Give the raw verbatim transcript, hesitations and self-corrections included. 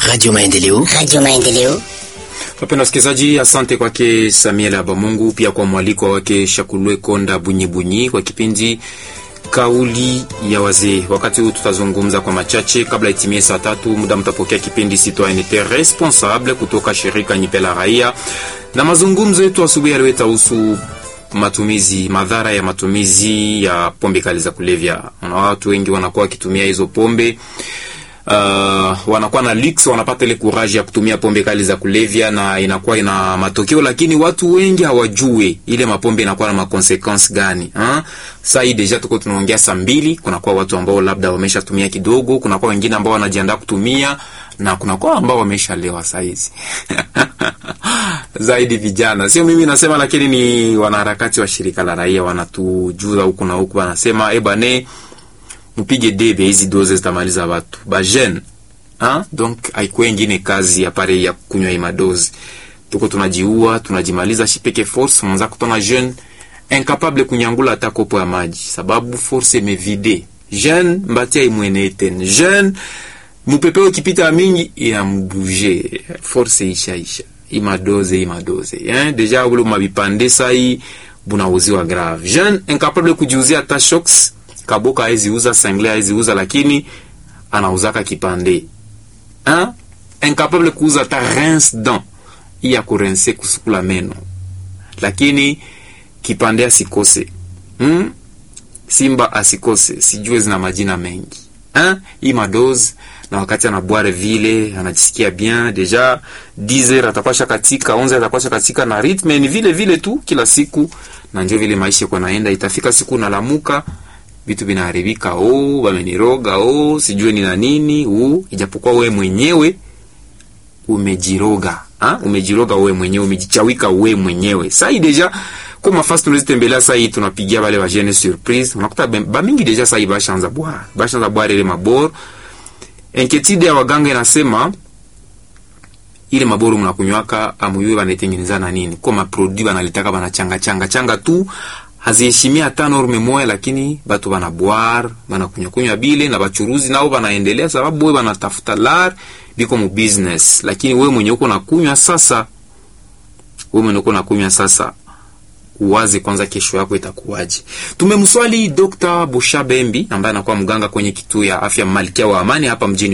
Radio Maendeleo. Radio Maendeleo. Wapenda wasikilizaji, asante kwake Samuel Abamungu, pia kwa mwaliko wake Shakulwe Konda Bunyibunyi kwa kipindi Kauli ya Wazee. Wakati huu tutazungumza kwa machache kabla itimie saa tatu. Muda mtapokea kipindi Citoyenneté Responsable kutoka shirika Nyipela Raia, na mazungumzo yetu asubuhi yaliweta husu matumizi, madhara ya matumizi ya pombe kali za kulevya. Na watu wengi wanakuwa wakitumia hizo pombe, Uh, wanakuwa na leaks, wanapata ile courage ya kutumia pombe kali za kulevya na inakuwa ina matokeo, lakini watu wengi hawajue ile mapombe inakuwa na consequences gani. Ha? Sasa hii deja tuko tunaongea saa mbili, kuna kwa watu ambao labda wameshatumia kidogo, kuna kwa wengine ambao wanajiandaa kutumia, na kuna kwa ambao wameshalewa saa hizi. Zaidi vijana. Sio mimi nasema, lakini ni wanaharakati wa shirika la raia wanatujuza huku na huku, wanasema eh bane, mpige debe hizi doze zitamaliza watu ba jeune. Ah, donc haikuwa ingine kazi ya pare ya kunywa hii madozi. Tuko tunajiua, tunajimaliza shipeke force, mwanza kutona jeune incapable kunyangula hata kopo ya maji sababu force imevide. Jeune mbatia imwene eten. Jeune mupepeo kipita mingi inambuje. Force isha isha. Ima doze, ima doze. Hein? Deja ule mabipande sai bunauziwa grave. Jeune incapable kujiuzia hata shocks. Kaboka haizi uza, sangle haizi uza, lakini anauzaka kipande. Hein? Incapable kuuza ta rince dent. Iya kurense kusukula meno. Lakini kipande asikose. Hmm? Simba asikose. Sijue zina majina mengi. Hein? Hii madozi, na wakati anabuare vile, anajisikia bien. Deja, dix heures atakwasha katika, onze heures atakwasha katika, na ritme ni vile vile tu, kila siku. Na ndio vile maisha kwa naenda, itafika siku nalamuka, vitu vinaharibika, oh, wameniroga, oh, sijue ni na nini, oh, ijapokuwa wewe mwenyewe umejiroga, ha? Umejiroga wewe mwenyewe, umejichawika wewe mwenyewe. Sasa deja kwa mafasi tunazitembelea sasa hii tunapigia wale wa jeune surprise, unakuta ba mingi deja sasa hivi bashaanza bwa, bashaanza bwa ile mabor. Enketide ya waganga inasema ile maboro mnakunywaka amuywe banatengeneza na nini? Kwa maproduit banalitaka banachanga changa changa tu, haziheshimia hata norme moja, lakini batu banaboar, banakunywa kunywa bile, na bachuruzi nao banaendelea sababu wewe banatafuta lar biko mu business. Lakini wewe mwenye uko nakunywa sasa, wewe mwenye uko nakunywa sasa, uwaze kwanza kesho yako itakuwaje. Tumemswali Doctor Bushabembi ambaye anakuwa mganga kwenye kituo ya afya Malkia wa Amani hapa mjini